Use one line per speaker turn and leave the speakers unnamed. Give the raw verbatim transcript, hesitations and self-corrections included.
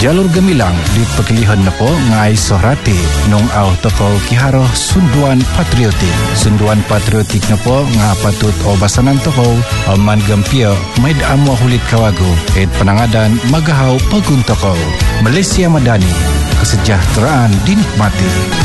Jalur gemilang di pekilihan na po ngay sohrati nung aw toko kiharo sunduan patriotik. Sunduan patriotik na po nga patut o basanan toko aman gampia may daamo hulit kawago at panangadan magahaw pagun toko. Malaysia Madani, kesejahteraan dinikmati.